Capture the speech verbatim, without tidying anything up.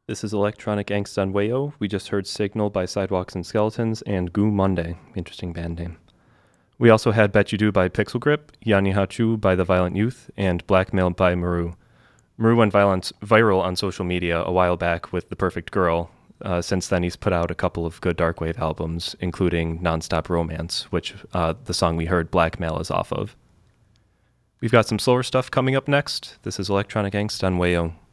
This is Electronic Angst on Wayo. We just heard Signal by Sidewalks and Skeletons and Goo Monday. Interesting band name. We also had Bet You Do by Pixel Grip, Yani Hachu by The Violent Youth, and Blackmail by Maru. Maru went violent, viral on social media a while back with The Perfect Girl. Uh, since then, he's put out a couple of good darkwave albums, including Nonstop Romance, which uh, the song we heard, Blackmail, is off of. We've got some slower stuff coming up next. This is Electronic Angst on Wayo.